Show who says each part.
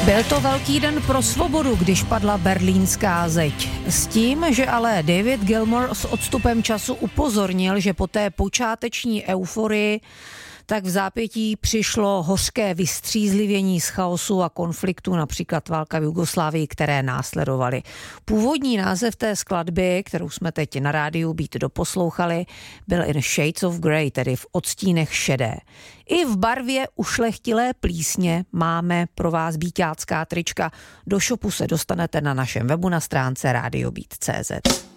Speaker 1: Byl to velký den pro svobodu, když padla berlínská zeď. S tím, že ale David Gilmour s odstupem času upozornil, že po té počáteční euforii tak v zápětí přišlo hořké vystřízlivění z chaosu a konfliktu, například válka v Jugoslávii, které následovaly. Původní název té skladby, kterou jsme teď na rádiu Beat doposlouchali, byl In Shades of Grey, tedy v odstínech šedé. I v barvě ušlechtilé plísně máme pro vás beatácká trička. Do shopu se dostanete na našem webu na stránce radiobeat.cz.